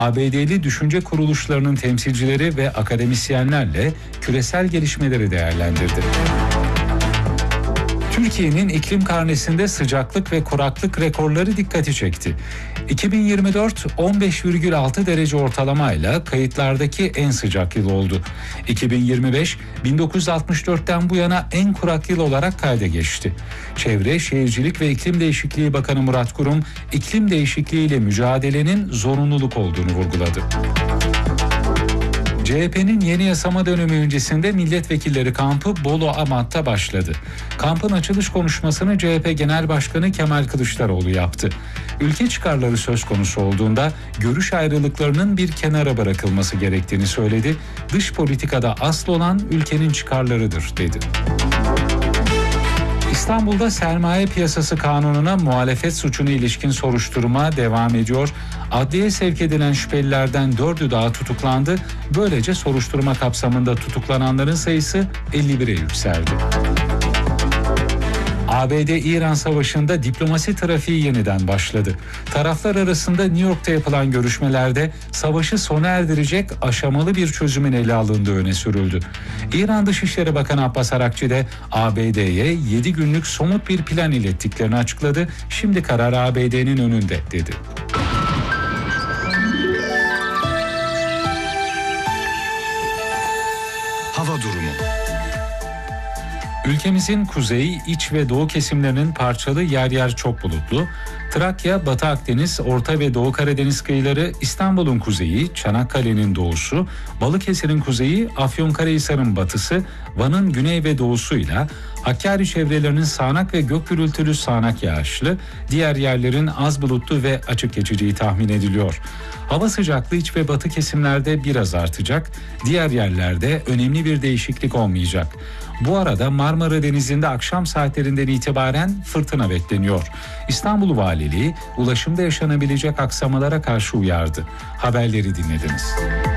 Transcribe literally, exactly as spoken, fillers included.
A B D'li düşünce kuruluşlarının temsilcileri ve akademisyenlerle küresel gelişmeleri değerlendirdi. Türkiye'nin iklim karnesinde sıcaklık ve kuraklık rekorları dikkati çekti. iki bin yirmi dört on beş virgül altı derece ortalamayla kayıtlardaki en sıcak yıl oldu. iki bin yirmi beş bin dokuz yüz altmış dörtten bu yana en kurak yıl olarak kayda geçti. Çevre, Şehircilik ve İklim Değişikliği Bakanı Murat Kurum, iklim değişikliğiyle mücadelenin zorunluluk olduğunu vurguladı. C H P'nin yeni yasama dönemi öncesinde milletvekilleri kampı Bolu Amat'ta başladı. Kampın açılış konuşmasını C H P Genel Başkanı Kemal Kılıçdaroğlu yaptı. Ülke çıkarları söz konusu olduğunda görüş ayrılıklarının bir kenara bırakılması gerektiğini söyledi. Dış politikada asıl olan ülkenin çıkarlarıdır dedi. İstanbul'da sermaye piyasası kanununa muhalefet suçuna ilişkin soruşturma devam ediyor. Adliyeye sevk edilen şüphelilerden dördü daha tutuklandı. Böylece soruşturma kapsamında tutuklananların sayısı elli bire yükseldi. A B D-İran savaşında diplomasi trafiği yeniden başladı. Taraflar arasında New York'ta yapılan görüşmelerde savaşı sona erdirecek aşamalı bir çözümün ele alındığı öne sürüldü. İran Dışişleri Bakanı Abbas Arakçi de A B D'ye yedi günlük somut bir plan ilettiklerini açıkladı. Şimdi karar A B D'nin önünde dedi. Hava durumu. Ülkemizin kuzey, iç ve doğu kesimlerinin parçalı yer yer çok bulutlu. Trakya, Batı Akdeniz, Orta ve Doğu Karadeniz kıyıları, İstanbul'un kuzeyi, Çanakkale'nin doğusu, Balıkesir'in kuzeyi, Afyonkarahisar'ın batısı, Van'ın güney ve doğusuyla, Hakkari çevrelerinin sağanak ve gök gürültülü sağanak yağışlı, diğer yerlerin az bulutlu ve açık geçeceği tahmin ediliyor. Hava sıcaklığı iç ve batı kesimlerde biraz artacak, diğer yerlerde önemli bir değişiklik olmayacak. Bu arada Marmara Denizi'nde akşam saatlerinden itibaren fırtına bekleniyor. İstanbul Valiliği ulaşımda yaşanabilecek aksamalara karşı uyardı. Haberleri dinlediniz.